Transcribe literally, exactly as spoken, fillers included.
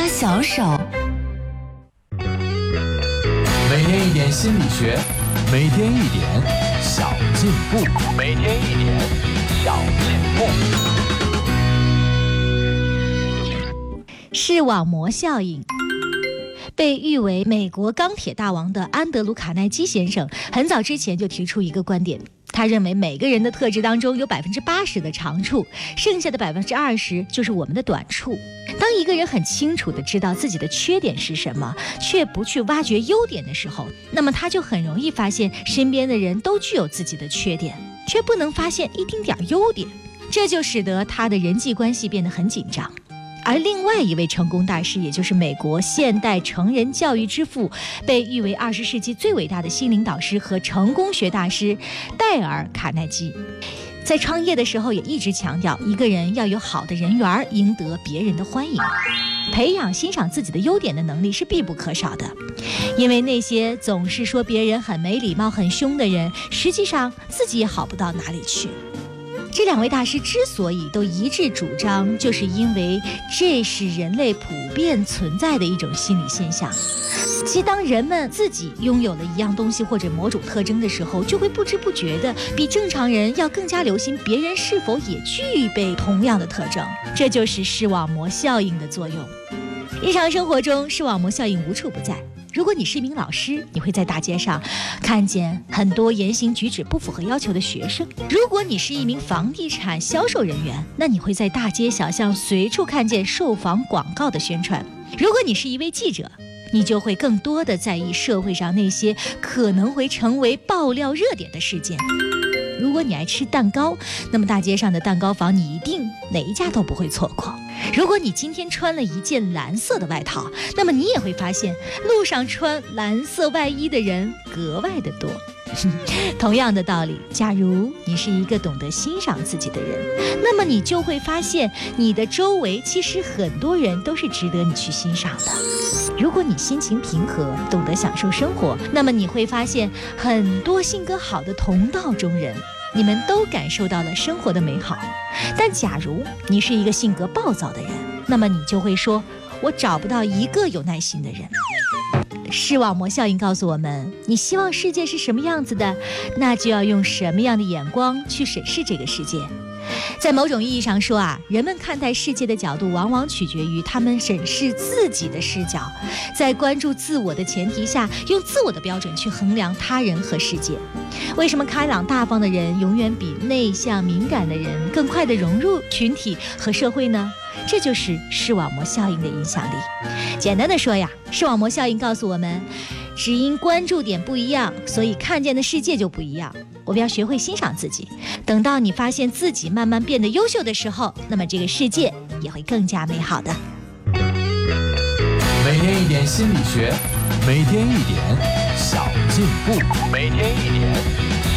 拉小手。 每天一点心理学，每天一点小进步，每天一点小进步。 视网膜效应。被誉为美国钢铁大王的安德鲁·卡耐基先生很早之前就提出一个观点，他认为每个人的特质当中有百分之八十的长处，剩下的百分之二十就是我们的短处。当一个人很清楚地知道自己的缺点是什么，却不去挖掘优点的时候，那么他就很容易发现身边的人都具有自己的缺点，却不能发现一丁点优点，这就使得他的人际关系变得很紧张。而另外一位成功大师，也就是美国现代成人教育之父，被誉为二十世纪最伟大的心灵导师和成功学大师戴尔·卡耐基，在创业的时候也一直强调，一个人要有好的人缘，赢得别人的欢迎。培养欣赏自己的优点的能力是必不可少的，因为那些总是说别人很没礼貌、很凶的人，实际上自己也好不到哪里去。这两位大师之所以都一致主张，就是因为这是人类普遍存在的一种心理现象，即当人们自己拥有了一样东西或者某种特征的时候，就会不知不觉的比正常人要更加留心别人是否也具备同样的特征，这就是视网膜效应的作用。日常生活中，视网膜效应无处不在。如果你是一名老师，你会在大街上看见很多言行举止不符合要求的学生；如果你是一名房地产销售人员，那你会在大街小巷随处看见售房广告的宣传；如果你是一位记者，你就会更多的在意社会上那些可能会成为爆料热点的事件。如果你爱吃蛋糕，那么大街上的蛋糕房你一定哪一家都不会错过。如果你今天穿了一件蓝色的外套，那么你也会发现路上穿蓝色外衣的人格外的多。同样的道理，假如你是一个懂得欣赏自己的人，那么你就会发现你的周围其实很多人都是值得你去欣赏的。如果你心情平和，懂得享受生活，那么你会发现很多性格好的同道中人，你们都感受到了生活的美好。但假如你是一个性格暴躁的人，那么你就会说，我找不到一个有耐心的人。视网膜效应告诉我们，你希望世界是什么样子的，那就要用什么样的眼光去审视这个世界。在某种意义上说啊，人们看待世界的角度往往取决于他们审视自己的视角，在关注自我的前提下，用自我的标准去衡量他人和世界。为什么开朗大方的人永远比内向敏感的人更快地融入群体和社会呢？这就是视网膜效应的影响力。简单的说呀，视网膜效应告诉我们，只因关注点不一样，所以看见的世界就不一样。我们要学会欣赏自己，等到你发现自己慢慢变得优秀的时候，那么这个世界也会更加美好的。 每天一点心理学，每天一点小进步，每天一点